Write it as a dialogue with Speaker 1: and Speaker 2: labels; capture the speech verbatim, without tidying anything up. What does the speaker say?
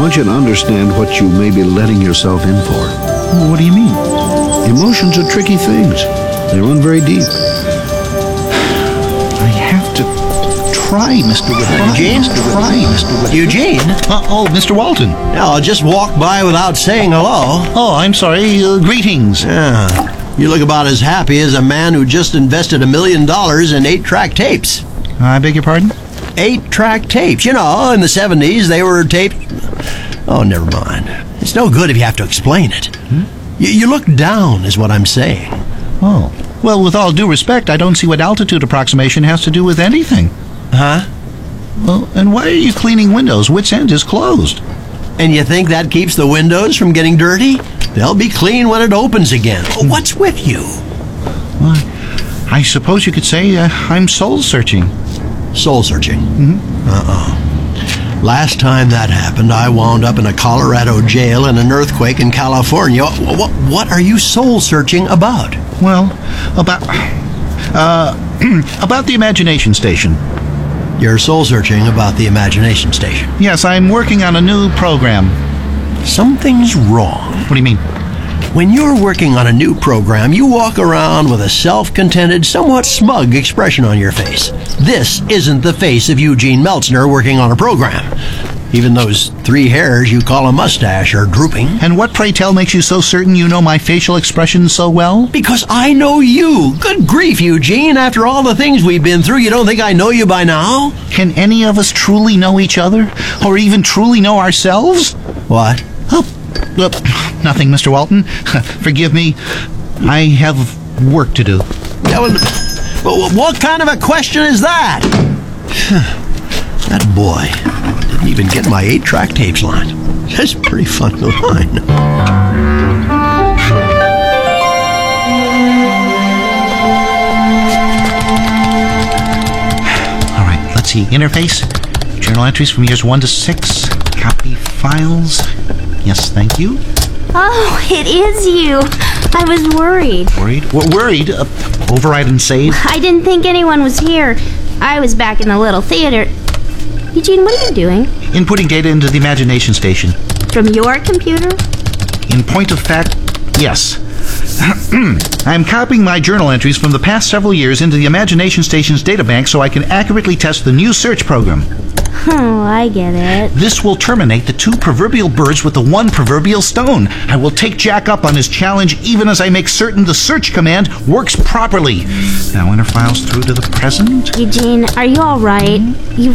Speaker 1: want you to understand what you may be letting yourself in for.
Speaker 2: What do you mean?
Speaker 1: Emotions are tricky things. They run very deep.
Speaker 2: I have to try, Mister Whitlock.
Speaker 3: Eugene?
Speaker 2: Try, Mister Whitlock.
Speaker 3: Eugene?
Speaker 2: Uh, oh, Mister Walton.
Speaker 3: Yeah, I'll just walk by without saying hello.
Speaker 2: Oh, I'm sorry. Uh, greetings.
Speaker 3: Yeah. You look about as happy as a man who just invested a million dollars in eight-track tapes.
Speaker 2: I beg your pardon?
Speaker 3: Eight-track tapes. You know, in the seventies, they were taped... Oh, never mind. It's no good if you have to explain it. Hmm? You, you look down, is what I'm saying.
Speaker 2: Oh. Well, with all due respect, I don't see what altitude approximation has to do with anything.
Speaker 3: Huh?
Speaker 2: Well, and why are you cleaning windows? Wit's End is closed.
Speaker 3: And you think that keeps the windows from getting dirty? They'll be clean when it opens again. What's with you?
Speaker 2: Well, I suppose you could say uh, I'm soul-searching.
Speaker 3: Soul-searching?
Speaker 2: Mm-hmm.
Speaker 3: Uh-oh. Last time that happened, I wound up in a Colorado jail in an earthquake in California. What, what are you soul-searching about?
Speaker 2: Well, about... Uh, about the Imagination Station.
Speaker 3: You're soul-searching about the Imagination Station?
Speaker 2: Yes, I'm working on a new program.
Speaker 3: Something's wrong.
Speaker 2: What do you mean?
Speaker 3: When you're working on a new program, you walk around with a self-contented, somewhat smug expression on your face. This isn't the face of Eugene Meltzner working on a program. Even those three hairs you call a mustache are drooping.
Speaker 2: And what, pray tell, makes you so certain you know my facial expression so well?
Speaker 3: Because I know you. Good grief, Eugene. After all the things we've been through, you don't think I know you by now?
Speaker 2: Can any of us truly know each other? Or even truly know ourselves?
Speaker 3: What?
Speaker 2: Oh, uh, nothing, Mister Walton. Forgive me. I have work to do.
Speaker 3: Yeah, well, well, what kind of a question is that? That boy didn't even get my eight-track tapes line. That's pretty fun to line.
Speaker 2: All right, let's see. Interface. Journal entries from years one to six. Copy files. Yes, thank you.
Speaker 4: Oh, it is you. I was worried.
Speaker 2: Worried? W- worried? Uh, override and save?
Speaker 4: I didn't think anyone was here. I was back in the little theater. Eugene, what are you doing?
Speaker 2: Inputting data into the Imagination Station.
Speaker 4: From your computer?
Speaker 2: In point of fact, yes. I'm copying my journal entries from the past several years into the Imagination Station's databank so I can accurately test the new search program.
Speaker 4: Oh, I get it.
Speaker 2: This will terminate the two proverbial birds with the one proverbial stone. I will take Jack up on his challenge even as I make certain the search command works properly. Now enter files through to the present.
Speaker 4: Eugene, are you all right? You